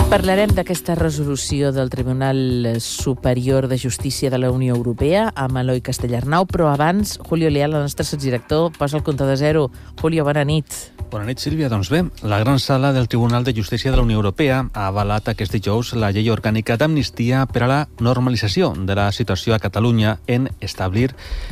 Parlarem d'aquesta resolució del Tribunal Superior de Justícia de la Unió Europea amb Eloi Castellarnau, però abans, Julio Leal, el nostre sotsdirector, posa el compte de zero. Julio, bona nit. Bona nit, Sílvia. Doncs bé, la gran sala del Tribunal de Justícia de la Unió Europea ha avalat aquest dijous la llei orgànica d'amnistia per a la normalització de la situació a Catalunya en establir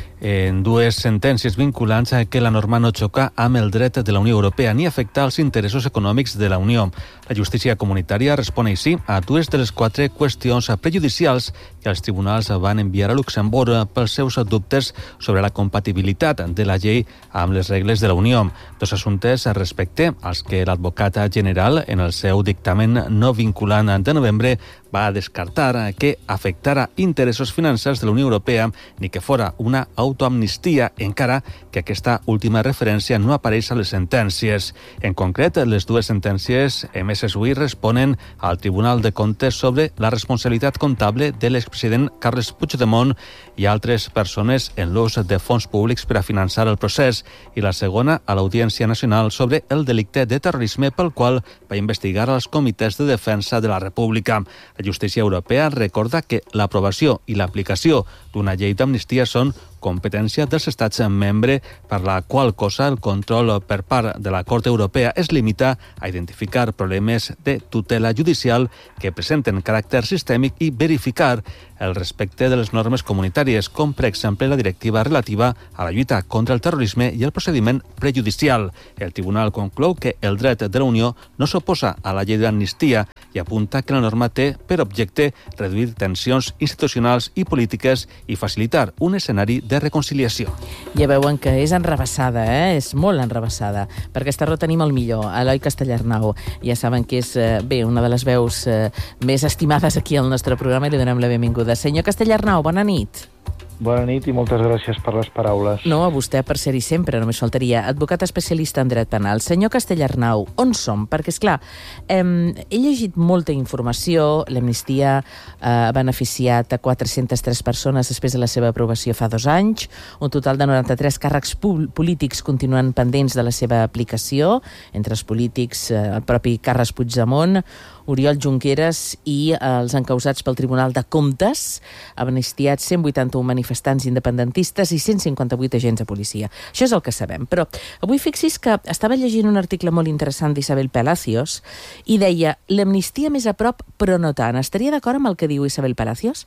en dues sentències vinculants que la norma no xoca amb el dret de la Unió Europea ni afecta els interessos econòmics de la Unió. La justícia comunitària respon així a dues de les 4 qüestions prejudicials que els tribunals van enviar a Luxemburg pels seus dubtes sobre la compatibilitat de la llei amb les regles de la Unió. Dos assumptes respecte als que l'advocat general, en el seu dictamen no vinculant de novembre, va descartar que afectara interessos financers de la Unió Europea ni que fora una autoamnistia, encara que aquesta última referència no apareix a les sentències. En concret, les dues sentències emeses avui responen al Tribunal de Comptes sobre la responsabilitat comptable de l'expresident Carles Puigdemont i altres persones en l'ús de fons públics per a finançar el procés, i la segona a l'Audiència Nacional sobre el delicte de terrorisme pel qual va investigar els comitès de defensa de la República. La justícia europea recorda que l'aprovació i l'aplicació d'una llei d'amnistia són competència dels estats membres, per la qual cosa el control per part de la Cort Europea es limita a identificar problemes de tutela judicial que presenten caràcter sistèmic i verificar el respecte de les normes comunitàries, com per exemple la directiva relativa a la lluita contra el terrorisme i el procediment prejudicial. El tribunal conclou que el dret de la Unió no s'oposa a la llei d'amnistia i apunta que la norma té per objecte reduir tensions institucionals i polítiques i facilitar un escenari de reconciliació. Ja veuen que és enrabassada, és molt enrabassada. Per aquesta raó tenim el millor, Eloi Castellarnau. Ja saben que és una de les veus més estimades aquí al nostre programa i li donem la benvinguda. Senyor Castellarnau, bona nit. Bona nit i moltes gràcies per les paraules. No, a vostè per ser-hi sempre, només faltaria. Advocat especialista en dret penal. Senyor Castellarnau, on som? Perquè, esclar, he llegit molta informació. L'amnistia ha beneficiat a 403 persones després de la seva aprovació fa 2 anys. Un total de 93 càrrecs polítics continuen pendents de la seva aplicació. Entre els polítics, el propi Carles Puigdemont, Oriol Junqueras i els encausats pel Tribunal de Comptes, amnistiat 181 manifestants independentistes i 158 agents de policia. Això és el que sabem. Però avui fixi's que estava llegint un article molt interessant d'Isabel Palacios i deia l'amnistia més a prop però no tant. Estaria d'acord amb el que diu Isabel Palacios?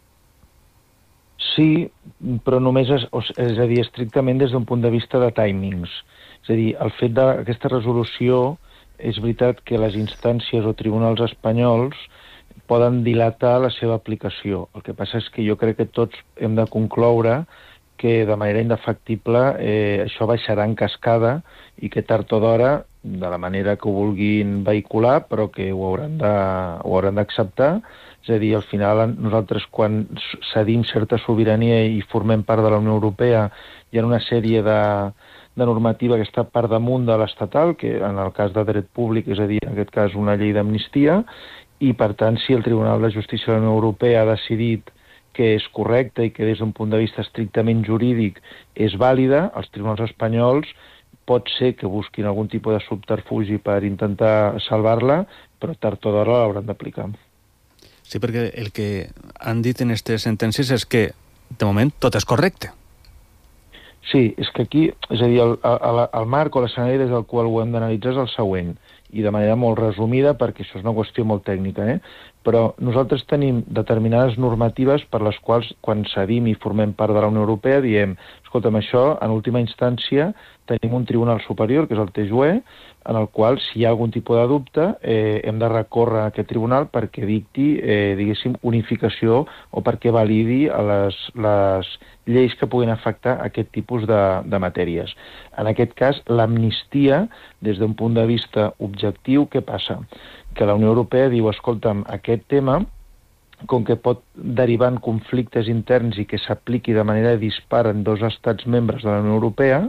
Sí, però només és a dir, estrictament des d'un punt de vista de timings. És a dir, el fet d'aquesta resolució, és veritat que les instàncies o tribunals espanyols poden dilatar la seva aplicació. El que passa és que jo crec que tots hem de concloure que de manera indefectible això baixarà en cascada i que tard o d'hora, de la manera que ho vulguin vehicular, però que ho hauran d'acceptar. És a dir, al final nosaltres quan cedim certa sobirania i formem part de la Unió Europea hi ha una sèrie de normativa que està per damunt de l'estatal, que en el cas de dret públic, és a dir, en aquest cas una llei d'amnistia, i per tant, si el Tribunal de Justícia de la Unió Europea ha decidit que és correcte i que des d'un punt de vista estrictament jurídic és vàlida, els tribunals espanyols pot ser que busquin algun tipus de subterfugi per intentar salvar-la, però tard o d'hora l'hauran d'aplicar. Sí, perquè el que han dit en aquestes sentències és que, de moment, tot és correcte. Sí, és que aquí, és a dir, el marc o l'escenari des del qual ho hem d'analitzar és el següent, i de manera molt resumida, perquè això és una qüestió molt tècnica, però nosaltres tenim determinades normatives per les quals, quan cedim i formem part de la Unió Europea, diem, escolta'm, això, en última instància, tenim un tribunal superior, que és el TJUE, en el qual, si hi ha algun tipus de dubte, hem de recórrer a aquest tribunal perquè dicti, diguéssim, unificació o perquè validi les lleis que puguin afectar aquest tipus de matèries. En aquest cas, l'amnistia, des d'un punt de vista objectiu, què passa? Que la Unió Europea diu, escolta'm, aquest tema, com que pot derivar en conflictes interns i que s'apliqui de manera dispar en 2 estats membres de la Unió Europea,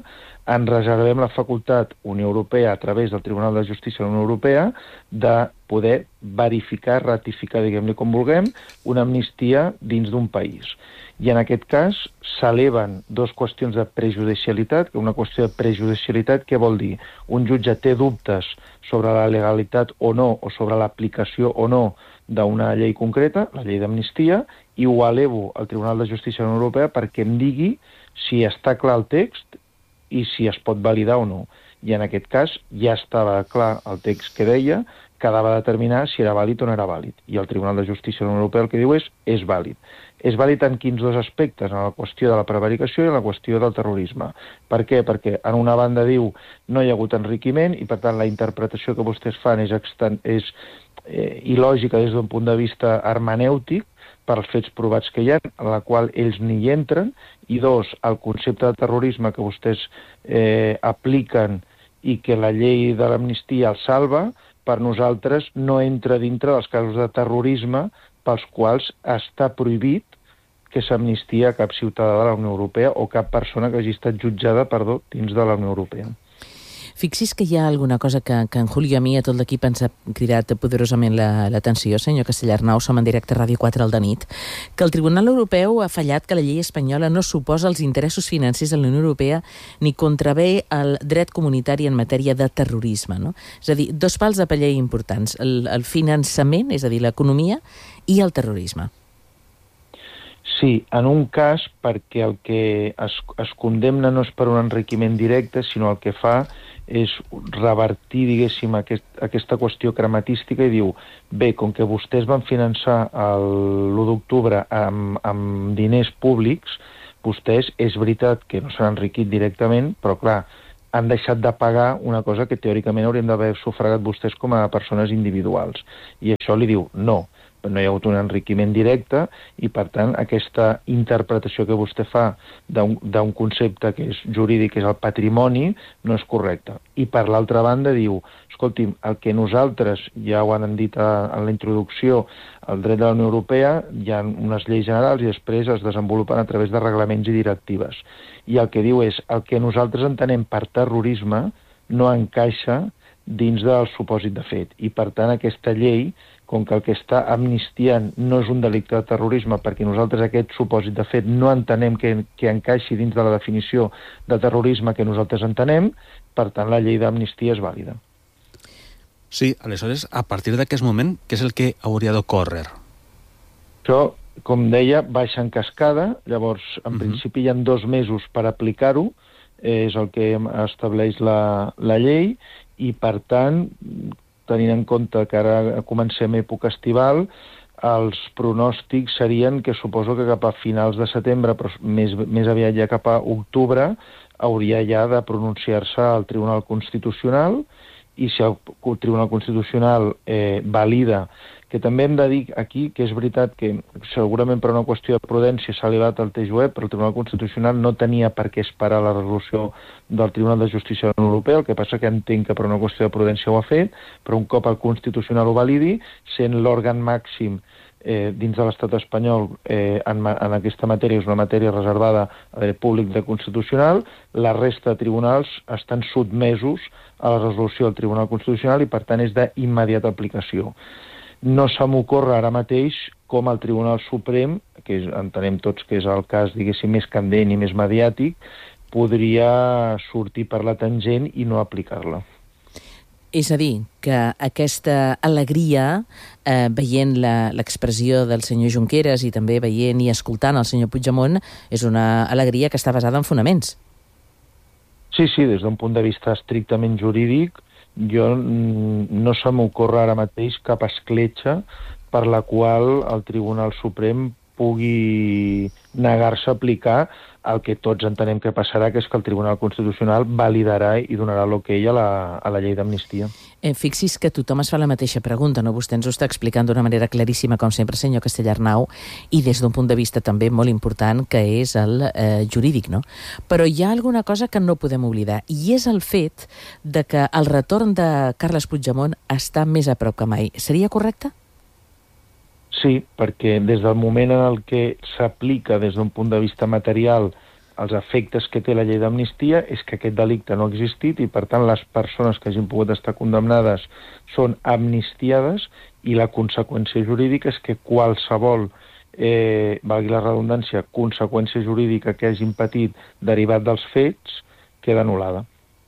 ens reservem la facultat Unió Europea a través del Tribunal de Justícia de la Unió Europea de poder verificar, ratificar, diguem-li com vulguem, una amnistia dins d'un país. I en aquest cas s'eleven dues qüestions de prejudicialitat, que una qüestió de prejudicialitat què vol dir? Un jutge té dubtes sobre la legalitat o no, o sobre l'aplicació o no d'una llei concreta, la llei d'amnistia, i ho elevo al Tribunal de Justícia de la Unió Europea perquè em digui si està clar el text i si es pot validar o no. I en aquest cas ja estava clar el text que deia, quedava determinar si era vàlid o no era vàlid. I el Tribunal de Justícia de la Unió Europea el que diu és vàlid. És vàlid en quins dos aspectes? En la qüestió de la prevaricació i en la qüestió del terrorisme. Per què? Perquè en una banda diu no hi ha hagut enriquiment i per tant la interpretació que vostès fan és il·lògica des d'un punt de vista hermenèutic pels fets provats que hi ha, en la qual ells ni hi entren, i dos, el concepte de terrorisme que vostès apliquen i que la llei de l'amnistia el salva, per nosaltres no entra dintre dels casos de terrorisme pels quals està prohibit que s'amnistia cap ciutadà de la Unió Europea o cap persona que hagi estat jutjada, dins de la Unió Europea. Fixi's que hi ha alguna cosa que en Julio i a mi, a tot l'equip, ens ha cridat poderosament l'atenció, senyor Castellarnau, som en directe a Ràdio 4 al de nit, que el Tribunal Europeu ha fallat que la llei espanyola no suposa els interessos financers de la Unió Europea ni contravé el dret comunitari en matèria de terrorisme, no? És a dir, dos pals de paller importants, el finançament, és a dir, l'economia, i el terrorisme. Sí, en un cas perquè el que es condemna no és per un enriquiment directe, sinó el que fa és revertir, diguéssim, aquesta qüestió crematística i diu, bé, com que vostès van finançar l'1 d'octubre amb diners públics, vostès, és veritat que no s'han enriquit directament, però clar, han deixat de pagar una cosa que teòricament haurien d'haver sufragat vostès com a persones individuals. I això li diu, no hi ha hagut un enriquiment directe i, per tant, aquesta interpretació que vostè fa d'un concepte que és jurídic, que és el patrimoni, no és correcte. I, per l'altra banda, diu, escolti'm, el que nosaltres, ja ho han dit en la introducció, el dret de la Unió Europea, hi ha unes lleis generals i després es desenvolupen a través de reglaments i directives. I el que diu és, el que nosaltres entenem per terrorisme no encaixa dins del supòsit de fet. I, per tant, aquesta llei, com que el que està amnistiant no és un delicte de terrorisme, perquè nosaltres aquest supòsit de fet no entenem que encaixi dins de la definició de terrorisme que nosaltres entenem, per tant la llei d'amnistia és vàlida. Sí, aleshores, a partir d'aquest moment, què és el que hauria d'ocórrer? Això, com deia, baixa en cascada, llavors, en principi hi ha 2 mesos per aplicar-ho, és el que estableix la llei, i per tant, tenint en compte que ara comencem època estival, els pronòstics serien que suposo que cap a finals de setembre, però més aviat ja cap a octubre, hauria ja de pronunciar-se al Tribunal Constitucional, i si el Tribunal Constitucional valida, que també hem de dir aquí que és veritat que segurament per una qüestió de prudència s'ha elevat el TJUE, però el Tribunal Constitucional no tenia per què esperar la resolució del Tribunal de Justícia de la Unió Europea, el que passa que entenc que per una qüestió de prudència ho ha fet, però un cop el Constitucional ho validi, sent l'òrgan màxim dins de l'estat espanyol en aquesta matèria, és una matèria reservada a dret públic de constitucional, la resta de tribunals estan sotmesos a la resolució del Tribunal Constitucional i per tant és d'immediata aplicació. No se m'ocorre ara mateix com el Tribunal Suprem, que entenem tots que és el cas, diguéssim, més candent i més mediàtic, podria sortir per la tangent i no aplicar-la. És a dir, que aquesta alegria, veient l'expressió del senyor Junqueras i també veient i escoltant el senyor Puigdemont, és una alegria que està basada en fonaments. Sí, des d'un punt de vista estrictament jurídic, jo no se m'ocorre ara mateix cap escletxa per la qual el Tribunal Suprem pugui negar-se a aplicar el que tots entenem que passarà, que és que el Tribunal Constitucional validarà i donarà l'okei a la llei d'amnistia. Fixi's que tothom es fa la mateixa pregunta, no? Vostè ens ho està explicant d'una manera claríssima, com sempre, senyor Castellarnau, i des d'un punt de vista també molt important, que és el jurídic, no? Però hi ha alguna cosa que no podem oblidar, i és el fet de que el retorn de Carles Puigdemont està més a prop que mai. Seria correcte? Sí, perquè des del moment en el que s'aplica des d'un punt de vista material els efectes que té la llei d'amnistia és que aquest delicte no ha existit i, per tant, les persones que hagin pogut estar condemnades són amnistiades i la conseqüència jurídica és que qualsevol, valgui la redundància, conseqüència jurídica que hagin patit derivat dels fets queda anul·lada.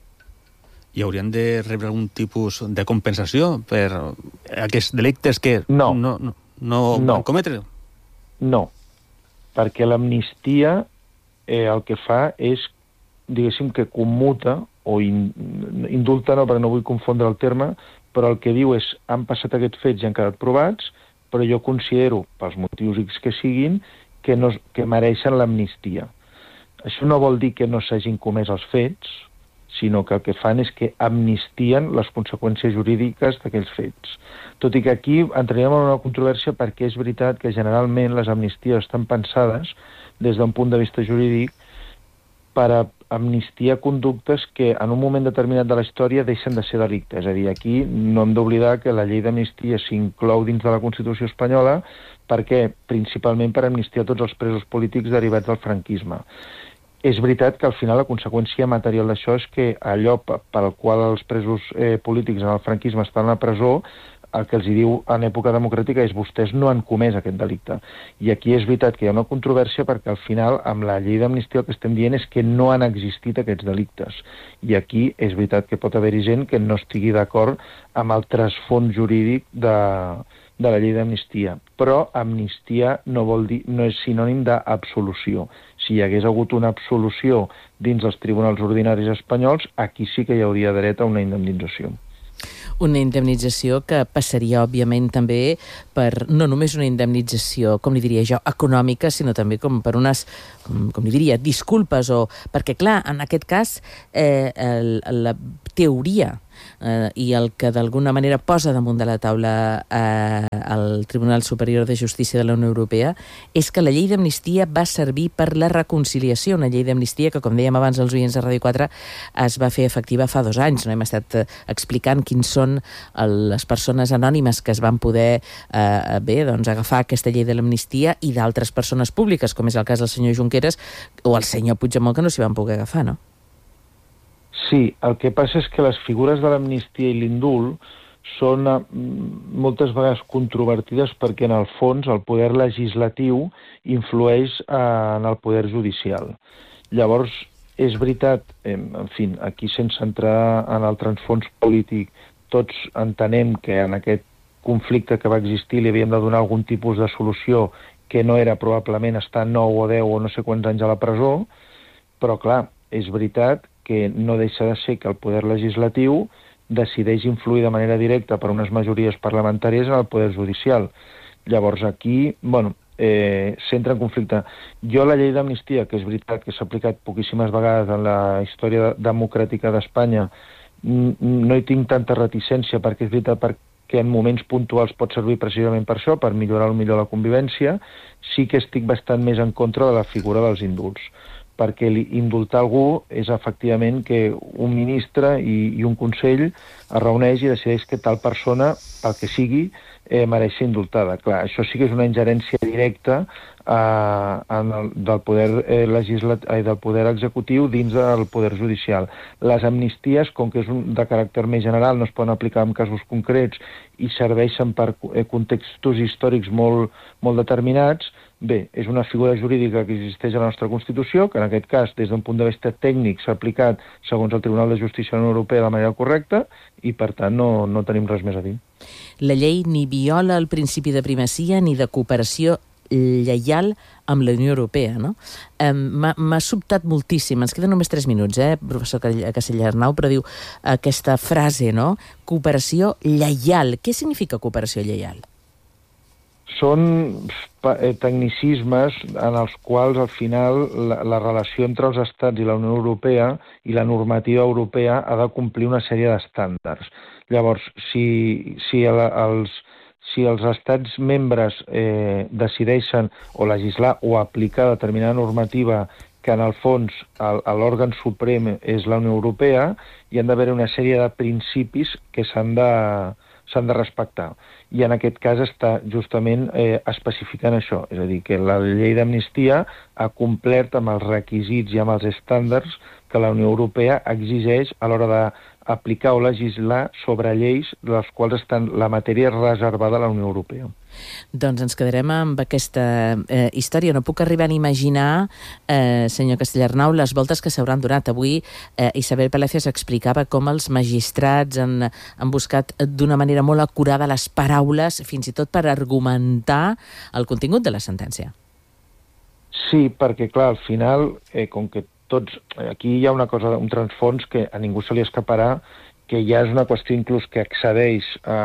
I haurien de rebre algun tipus de compensació per aquests delictes que no van cometre? No, perquè l'amnistia el que fa és, diguéssim, que commuta, o indulta no, perquè no vull confondre el terme, però el que diu és, han passat aquests fets i han quedat provats, però jo considero, pels motius X que siguin, que mereixen l'amnistia. Això no vol dir que no s'hagin comès els fets, sinó que el que fan és que amnistien les conseqüències jurídiques d'aquells fets. Tot i que aquí entraríem en una controvèrsia perquè és veritat que generalment les amnisties estan pensades des d'un punt de vista jurídic per a amnistiar conductes que en un moment determinat de la història deixen de ser delicte. És a dir, aquí no hem d'oblidar que la llei d'amnistia s'inclou dins de la Constitució espanyola perquè principalment per amnistiar tots els presos polítics derivats del franquisme. És veritat que al final la conseqüència material d'això és que allò pel qual els presos polítics en el franquisme estan a la presó, el que els diu en època democràtica és vostès no han comès aquest delicte. I aquí és veritat que hi ha una controvèrsia perquè al final amb la llei d'amnistia el que estem dient és que no han existit aquests delictes. I aquí és veritat que pot haver-hi gent que no estigui d'acord amb el trasfons jurídic de la llei d'amnistia. Però amnistia no és sinònim d'absolució. Si hi hagués hagut una absolució dins els tribunals ordinaris espanyols, aquí sí que hi hauria dret a una indemnització. Una indemnització que passaria, òbviament, també per no només una indemnització, com li diria jo, econòmica, sinó també com per unes, com li diria, disculpes, perquè, clar, en aquest cas, la teoria i el que d'alguna manera posa damunt de la taula el Tribunal Superior de Justícia de la Unió Europea és que la llei d'amnistia va servir per la reconciliació, una llei d'amnistia que, com dèiem abans els oients de Ràdio 4, es va fer efectiva fa 2 anys. No hem estat explicant quins són les persones anònimes que es van poder agafar aquesta llei de l'amnistia i d'altres persones públiques, com és el cas del senyor Junqueras o el senyor Puigdemont, que no s'hi van poder agafar, no? Sí, el que passa és que les figures de l'amnistia i l'indult són moltes vegades controvertides perquè en el fons el poder legislatiu influeix en el poder judicial. Llavors, és veritat, en fi, aquí sense entrar en el transfons polític, tots entenem que en aquest conflicte que va existir li havíem de donar algun tipus de solució que no era probablement estar 9 o 10 o no sé quants anys a la presó, però clar, és veritat que no deixa de ser que el poder legislatiu decideix influir de manera directa per unes majories parlamentàries en el poder judicial. Llavors aquí, s'entra en conflicte. Jo la llei d'amnistia, que és veritat que s'ha aplicat poquíssimes vegades en la història democràtica d'Espanya, no hi tinc tanta reticència perquè és veritat que en moments puntuals pot servir precisament per això, per millorar millor la convivència. Sí que estic bastant més en contra de la figura dels indults, perquè indultar algú és efectivament que un ministre i un consell es reuneix i decideix que tal persona, pel que sigui, mereix ser indultada. Clar, això sí que és una ingerència directa del poder executiu dins del poder judicial. Les amnisties, com que és de caràcter més general, no es poden aplicar en casos concrets i serveixen per contextos històrics molt determinats. Bé, és una figura jurídica que existeix a la nostra Constitució, que en aquest cas, des d'un punt de vista tècnic, s'ha aplicat segons el Tribunal de Justícia de la Unió Europea de manera correcta i, per tant, no tenim res més a dir. La llei ni viola el principi de primacia ni de cooperació lleial amb la Unió Europea, no? M'ha sobtat moltíssim, ens queden només 3 minuts, professor Castellarnau, però diu aquesta frase, no? Cooperació lleial. Què significa cooperació lleial? Són tecnicismes en els quals, al final, la relació entre els estats i la Unió Europea i la normativa europea ha de complir una sèrie d'estàndards. Llavors, si els estats membres decideixen o legislar o aplicar determinada normativa que en el fons l'òrgan suprem és la Unió Europea, hi han d'haver una sèrie de principis que s'han s'han de respectar. I en aquest cas està justament especificant això, és a dir, que la llei d'amnistia ha complert amb els requisits i amb els estàndards que la Unió Europea exigeix a l'hora d'aplicar o legislar sobre lleis de les quals la matèria reservada a la Unió Europea. Doncs ens quedarem amb aquesta història. No puc arribar a imaginar, senyor Castellarnau, les voltes que s'hauran donat. Avui Isabel Palacios explicava com els magistrats han buscat d'una manera molt acurada les paraules, fins i tot per argumentar el contingut de la sentència. Sí, perquè, clar, al final, com que aquí hi ha una cosa, un transfons que a ningú se li escaparà, que ja és una qüestió inclús que excedeix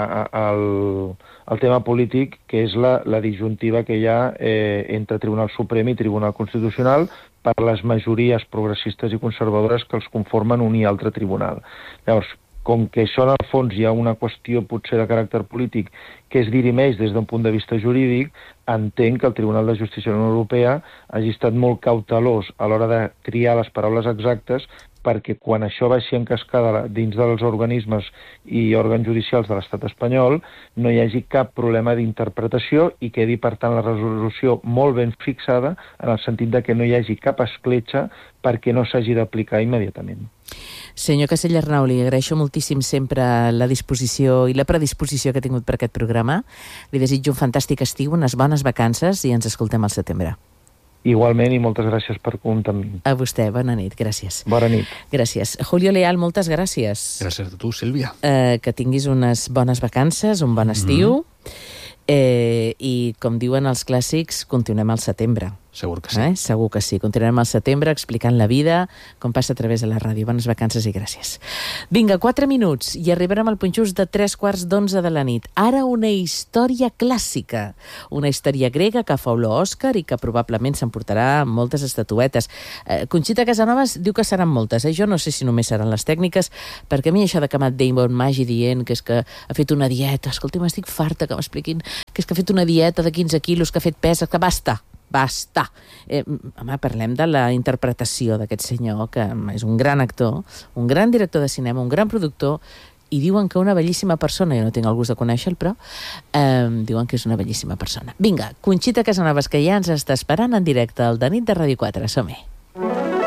al tema polític, que és la disjuntiva que hi ha entre Tribunal Suprem i Tribunal Constitucional per les majories progressistes i conservadores que els conformen un i altre tribunal. Llavors, com que això en el fons hi ha una qüestió potser de caràcter polític que es dirimeix des d'un punt de vista jurídic, entenc que el Tribunal de Justícia de la Unió Europea hagi estat molt cautelós a l'hora de triar les paraules exactes perquè quan això baixi en cascada dins dels organismes i òrgans judicials de l'estat espanyol no hi hagi cap problema d'interpretació i quedi, per tant, la resolució molt ben fixada en el sentit de que no hi hagi cap escletxa perquè no s'hagi d'aplicar immediatament. Senyor Castellarnau, li agraeixo moltíssim sempre la disposició i la predisposició que ha tingut per aquest programa. Li desitjo un fantàstic estiu, unes bones vacances i ens escoltem al setembre. Igualment, i moltes gràcies per comptar amb mi. A vostè, bona nit, gràcies. Bona nit. Gràcies. Julio Leal, moltes gràcies. Gràcies a tu, Sílvia. Que tinguis unes bones vacances, un bon estiu, i, com diuen els clàssics, continuem al setembre. Segur que sí. Segur que sí. Continuarem al setembre explicant la vida, com passa a través de la ràdio. Bones vacances i gràcies. Vinga, 4 minuts i arribarem al punt just de 11:15 de la nit. Ara una història clàssica. Una història grega que fa olor a Òscar i que probablement s'emportarà moltes estatuetes. Conxita Casanovas diu que seran moltes. Jo no sé si només seran les tècniques, perquè a mi això de que Matt Damon m'hagi dient que és que ha fet una dieta, escolti, m'estic farta que m'expliquin que és que ha fet una dieta de 15 quilos, que ha fet pes, que basta. Home, parlem de la interpretació d'aquest senyor, que és un gran actor, un gran director de cinema, un gran productor, i diuen que una bellíssima persona, jo no tinc el gust de conèixer-lo, però diuen que és una bellíssima persona. Vinga, Conxita Casanovas, que ja ens està esperant en directe al de nit de Ràdio 4. Som-hi.